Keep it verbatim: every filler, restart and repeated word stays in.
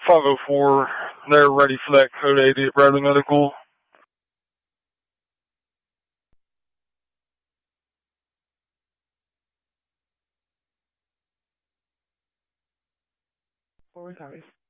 five oh four, they're ready for that code eighty at Bradley Medical. Forward, sorry.